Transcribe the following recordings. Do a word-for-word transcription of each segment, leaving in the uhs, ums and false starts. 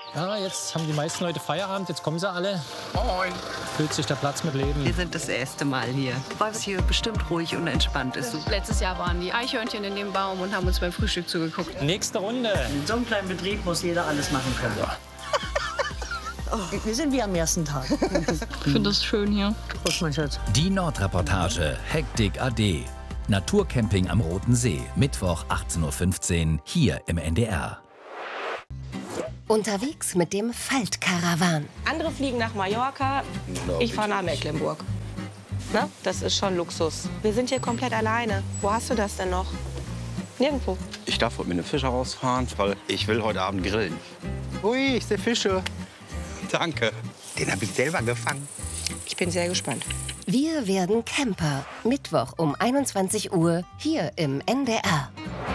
Ja, jetzt haben die meisten Leute Feierabend, jetzt kommen sie alle. Moin. Füllt sich der Platz mit Leben. Wir sind das erste Mal hier, weil es hier bestimmt ruhig und entspannt ist. Letztes Jahr waren die Eichhörnchen in dem Baum und haben uns beim Frühstück zugeguckt. Nächste Runde. In so einem kleinen Betrieb muss jeder alles machen können. Oh, wir sind wie am ersten Tag. Ich finde das schön hier. Prost, mein Schatz. Die Nordreportage Hektik A D. Naturcamping am Roten See. Mittwoch achtzehn Uhr fünfzehn hier im N D R. Unterwegs mit dem Faltkarawan. Andere fliegen nach Mallorca, ich fahre nach Mecklenburg. Na, das ist schon Luxus. Wir sind hier komplett alleine. Wo hast du das denn noch? Nirgendwo. Ich darf heute mit einem Fischer rausfahren, weil ich will heute Abend grillen. Ui, ich sehe Fische. Danke. Den habe ich selber gefangen. Ich bin sehr gespannt. Wir werden Camper. Mittwoch um einundzwanzig Uhr hier im N D R.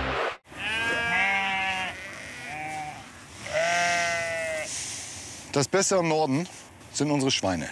Das Beste am Norden sind unsere Schweine.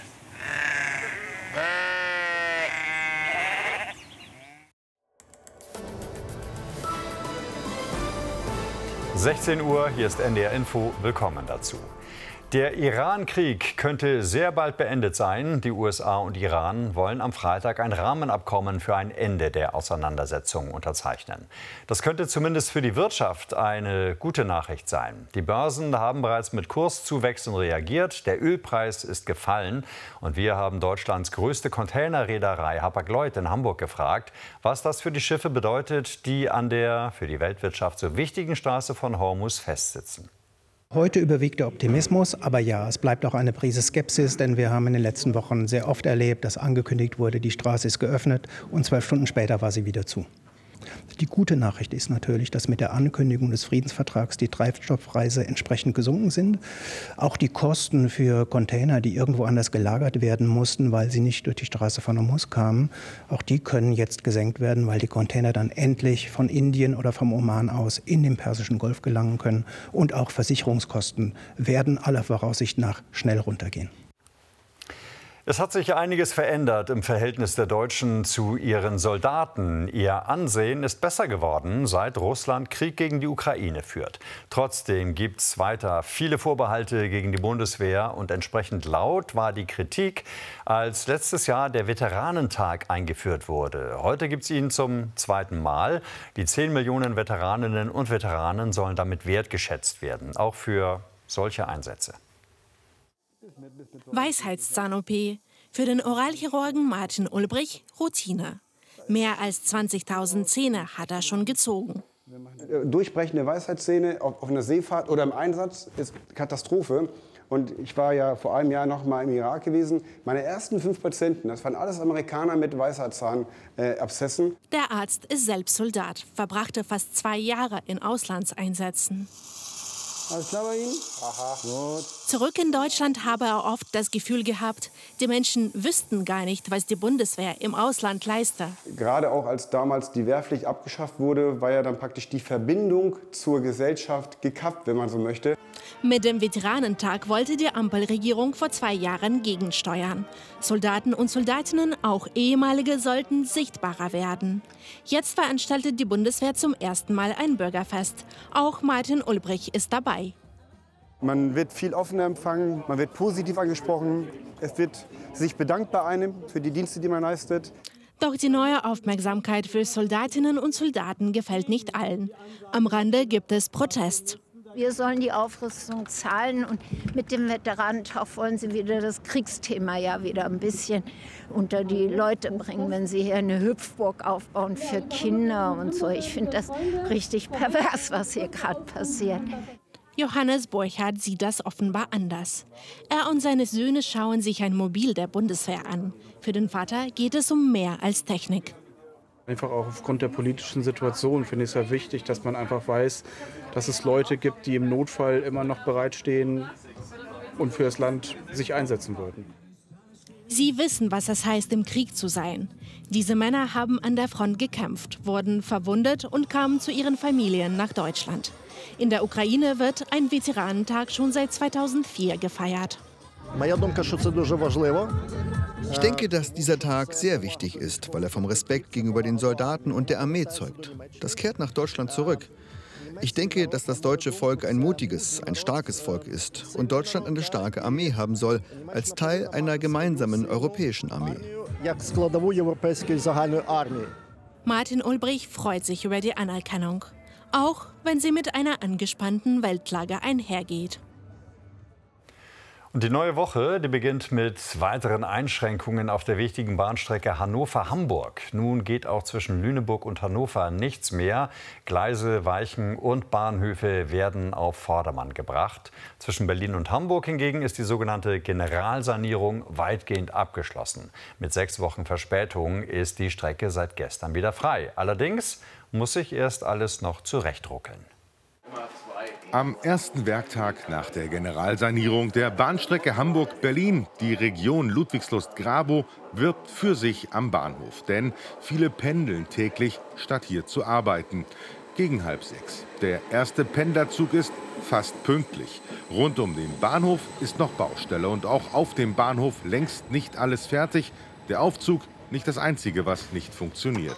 sechzehn Uhr, hier ist N D R Info. Willkommen dazu. Der Iran-Krieg könnte sehr bald beendet sein. Die U S A und Iran wollen am Freitag ein Rahmenabkommen für ein Ende der Auseinandersetzung unterzeichnen. Das könnte zumindest für die Wirtschaft eine gute Nachricht sein. Die Börsen haben bereits mit Kurszuwächsen reagiert. Der Ölpreis ist gefallen. Und wir haben Deutschlands größte Containerreederei Hapag-Lloyd in Hamburg gefragt, was das für die Schiffe bedeutet, die an der für die Weltwirtschaft so wichtigen Straße von Hormuz festsitzen. Heute überwiegt der Optimismus, aber ja, es bleibt auch eine Prise Skepsis, denn wir haben in den letzten Wochen sehr oft erlebt, dass angekündigt wurde, die Straße ist geöffnet und zwölf Stunden später war sie wieder zu. Die gute Nachricht ist natürlich, dass mit der Ankündigung des Friedensvertrags die Treibstoffpreise entsprechend gesunken sind. Auch die Kosten für Container, die irgendwo anders gelagert werden mussten, weil sie nicht durch die Straße von Hormuz kamen, auch die können jetzt gesenkt werden, weil die Container dann endlich von Indien oder vom Oman aus in den Persischen Golf gelangen können. Und auch Versicherungskosten werden aller Voraussicht nach schnell runtergehen. Es hat sich einiges verändert im Verhältnis der Deutschen zu ihren Soldaten. Ihr Ansehen ist besser geworden, seit Russland Krieg gegen die Ukraine führt. Trotzdem gibt es weiter viele Vorbehalte gegen die Bundeswehr und entsprechend laut war die Kritik, als letztes Jahr der Veteranentag eingeführt wurde. Heute gibt es ihn zum zweiten Mal. Die zehn Millionen Veteraninnen und Veteranen sollen damit wertgeschätzt werden, auch für solche Einsätze. Weisheitszahn-O P. Für den Oralchirurgen Martin Ulbrich Routine. Mehr als zwanzigtausend Zähne hat er schon gezogen. Durchbrechende Weisheitszähne auf, auf einer Seefahrt oder im Einsatz ist Katastrophe. Und ich war ja vor einem Jahr noch mal im Irak gewesen. Meine ersten fünf Patienten, das waren alles Amerikaner mit Weisheitszahnabszessen. Der Arzt ist selbst Soldat, verbrachte fast zwei Jahre in Auslandseinsätzen. Alles klar bei Ihnen? Aha. Gut. Zurück in Deutschland habe er oft das Gefühl gehabt, die Menschen wüssten gar nicht, was die Bundeswehr im Ausland leiste. Gerade auch als damals die Wehrpflicht abgeschafft wurde, war ja dann praktisch die Verbindung zur Gesellschaft gekappt, wenn man so möchte. Mit dem Veteranentag wollte die Ampelregierung vor zwei Jahren gegensteuern. Soldaten und Soldatinnen, auch ehemalige, sollten sichtbarer werden. Jetzt veranstaltet die Bundeswehr zum ersten Mal ein Bürgerfest. Auch Martin Ulbrich ist dabei. Man wird viel offener empfangen, man wird positiv angesprochen. Es wird sich bedankt bei einem für die Dienste, die man leistet. Doch die neue Aufmerksamkeit für Soldatinnen und Soldaten gefällt nicht allen. Am Rande gibt es Protest. Wir sollen die Aufrüstung zahlen und mit dem Veteranentag wollen sie wieder das Kriegsthema ja wieder ein bisschen unter die Leute bringen, wenn sie hier eine Hüpfburg aufbauen für Kinder und so. Ich finde das richtig pervers, was hier gerade passiert. Johannes Burchardt sieht das offenbar anders. Er und seine Söhne schauen sich ein Mobil der Bundeswehr an. Für den Vater geht es um mehr als Technik. Einfach auch aufgrund der politischen Situation finde ich es ja wichtig, dass man einfach weiß, dass es Leute gibt, die im Notfall immer noch bereitstehen und für das Land sich einsetzen würden. Sie wissen, was es heißt, im Krieg zu sein. Diese Männer haben an der Front gekämpft, wurden verwundet und kamen zu ihren Familien nach Deutschland. In der Ukraine wird ein Veteranentag schon seit zweitausendvier gefeiert. Ich denke, dass dieser Tag sehr wichtig ist, weil er vom Respekt gegenüber den Soldaten und der Armee zeugt. Das kehrt nach Deutschland zurück. Ich denke, dass das deutsche Volk ein mutiges, ein starkes Volk ist und Deutschland eine starke Armee haben soll, als Teil einer gemeinsamen europäischen Armee. Martin Ulbrich freut sich über die Anerkennung, auch wenn sie mit einer angespannten Weltlage einhergeht. Und die neue Woche, die beginnt mit weiteren Einschränkungen auf der wichtigen Bahnstrecke Hannover-Hamburg. Nun geht auch zwischen Lüneburg und Hannover nichts mehr. Gleise, Weichen und Bahnhöfe werden auf Vordermann gebracht. Zwischen Berlin und Hamburg hingegen ist die sogenannte Generalsanierung weitgehend abgeschlossen. Mit sechs Wochen Verspätung ist die Strecke seit gestern wieder frei. Allerdings muss sich erst alles noch zurechtruckeln. Am ersten Werktag nach der Generalsanierung der Bahnstrecke Hamburg-Berlin, die Region Ludwigslust-Grabow, wirbt für sich am Bahnhof. Denn viele pendeln täglich, statt hier zu arbeiten. Gegen halb sechs. Der erste Pendlerzug ist fast pünktlich. Rund um den Bahnhof ist noch Baustelle und auch auf dem Bahnhof längst nicht alles fertig. Der Aufzug nicht das Einzige, was nicht funktioniert.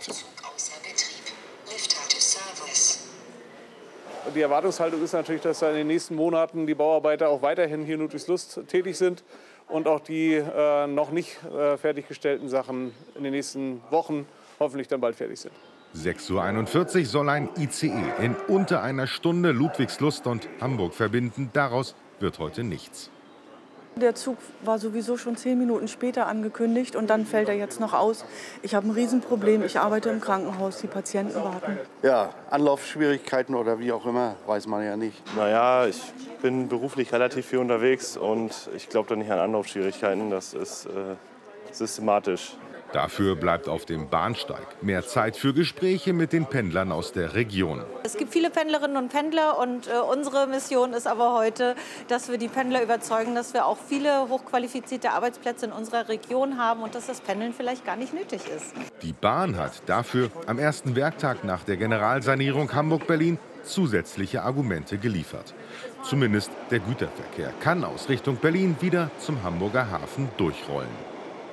Die Erwartungshaltung ist natürlich, dass da in den nächsten Monaten die Bauarbeiter auch weiterhin hier in Ludwigslust tätig sind und auch die äh, noch nicht äh, fertiggestellten Sachen in den nächsten Wochen hoffentlich dann bald fertig sind. sechs Uhr einundvierzig soll ein I C E in unter einer Stunde Ludwigslust und Hamburg verbinden. Daraus wird heute nichts. Der Zug war sowieso schon zehn Minuten später angekündigt und dann fällt er jetzt noch aus. Ich habe ein Riesenproblem. Ich arbeite im Krankenhaus, die Patienten warten. Ja, Anlaufschwierigkeiten oder wie auch immer, weiß man ja nicht. Naja, ich bin beruflich relativ viel unterwegs und ich glaube da nicht an Anlaufschwierigkeiten. Das ist äh, systematisch. Dafür bleibt auf dem Bahnsteig mehr Zeit für Gespräche mit den Pendlern aus der Region. Es gibt viele Pendlerinnen und Pendler und äh, unsere Mission ist aber heute, dass wir die Pendler überzeugen, dass wir auch viele hochqualifizierte Arbeitsplätze in unserer Region haben und dass das Pendeln vielleicht gar nicht nötig ist. Die Bahn hat dafür am ersten Werktag nach der Generalsanierung Hamburg-Berlin zusätzliche Argumente geliefert. Zumindest der Güterverkehr kann aus Richtung Berlin wieder zum Hamburger Hafen durchrollen.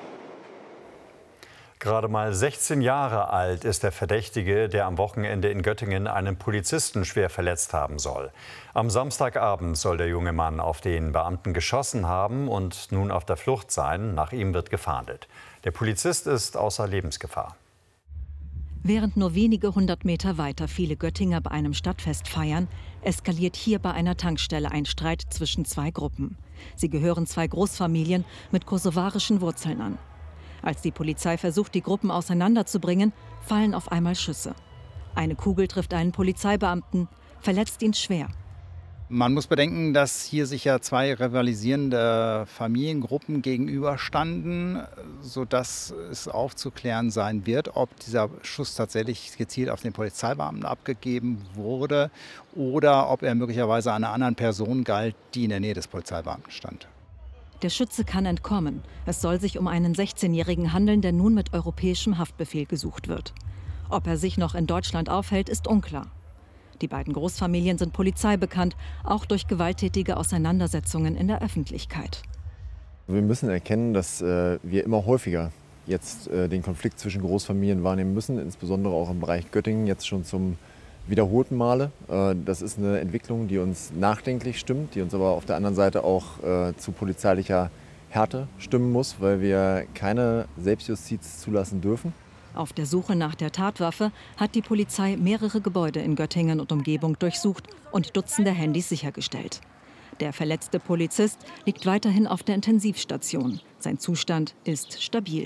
Gerade mal sechzehn Jahre alt ist der Verdächtige, der am Wochenende in Göttingen einen Polizisten schwer verletzt haben soll. Am Samstagabend soll der junge Mann auf den Beamten geschossen haben und nun auf der Flucht sein. Nach ihm wird gefahndet. Der Polizist ist außer Lebensgefahr. Während nur wenige hundert Meter weiter viele Göttinger bei einem Stadtfest feiern, eskaliert hier bei einer Tankstelle ein Streit zwischen zwei Gruppen. Sie gehören zwei Großfamilien mit kosovarischen Wurzeln an. Als die Polizei versucht, die Gruppen auseinanderzubringen, fallen auf einmal Schüsse. Eine Kugel trifft einen Polizeibeamten, verletzt ihn schwer. Man muss bedenken, dass hier sich ja zwei rivalisierende Familiengruppen gegenüberstanden, sodass es aufzuklären sein wird, ob dieser Schuss tatsächlich gezielt auf den Polizeibeamten abgegeben wurde oder ob er möglicherweise einer anderen Person galt, die in der Nähe des Polizeibeamten stand. Der Schütze kann entkommen. Es soll sich um einen sechzehnjährigen handeln, der nun mit europäischem Haftbefehl gesucht wird. Ob er sich noch in Deutschland aufhält, ist unklar. Die beiden Großfamilien sind Polizei bekannt, auch durch gewalttätige Auseinandersetzungen in der Öffentlichkeit. Wir müssen erkennen, dass äh, wir immer häufiger jetzt äh, den Konflikt zwischen Großfamilien wahrnehmen müssen, insbesondere auch im Bereich Göttingen jetzt schon zum wiederholten Male. Das ist eine Entwicklung, die uns nachdenklich stimmt, die uns aber auf der anderen Seite auch zu polizeilicher Härte stimmen muss, weil wir keine Selbstjustiz zulassen dürfen. Auf der Suche nach der Tatwaffe hat die Polizei mehrere Gebäude in Göttingen und Umgebung durchsucht und Dutzende Handys sichergestellt. Der verletzte Polizist liegt weiterhin auf der Intensivstation. Sein Zustand ist stabil.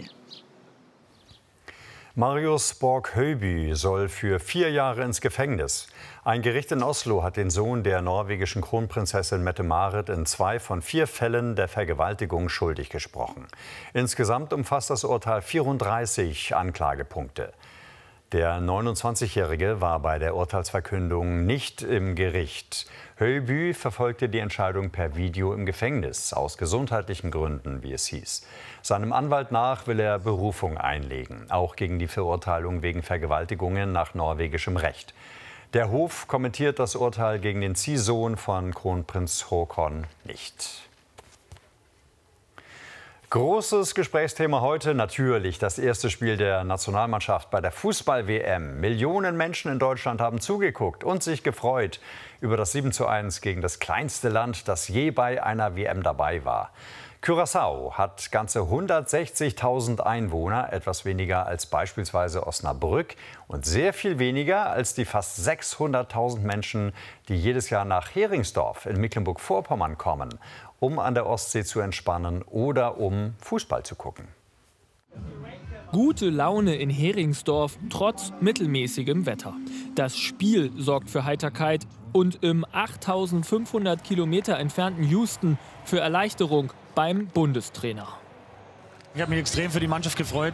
Marius Borg-Høiby soll für vier Jahre ins Gefängnis. Ein Gericht in Oslo hat den Sohn der norwegischen Kronprinzessin Mette-Marit in zwei von vier Fällen der Vergewaltigung schuldig gesprochen. Insgesamt umfasst das Urteil vierunddreißig Anklagepunkte. Der neunundzwanzigjährige war bei der Urteilsverkündung nicht im Gericht. Høiby verfolgte die Entscheidung per Video im Gefängnis, aus gesundheitlichen Gründen, wie es hieß. Seinem Anwalt nach will er Berufung einlegen, auch gegen die Verurteilung wegen Vergewaltigungen nach norwegischem Recht. Der Hof kommentiert das Urteil gegen den Ziehsohn von Kronprinz Haakon nicht. Großes Gesprächsthema heute natürlich das erste Spiel der Nationalmannschaft bei der Fußball-W M. Millionen Menschen in Deutschland haben zugeguckt und sich gefreut über das sieben zu eins gegen das kleinste Land, das je bei einer W M dabei war. Curaçao hat ganze hundertsechzigtausend Einwohner, etwas weniger als beispielsweise Osnabrück und sehr viel weniger als die fast sechshunderttausend Menschen, die jedes Jahr nach Heringsdorf in Mecklenburg-Vorpommern kommen, um an der Ostsee zu entspannen oder um Fußball zu gucken. Gute Laune in Heringsdorf trotz mittelmäßigem Wetter. Das Spiel sorgt für Heiterkeit und im achttausendfünfhundert Kilometer entfernten Houston für Erleichterung beim Bundestrainer. Ich habe mich extrem für die Mannschaft gefreut.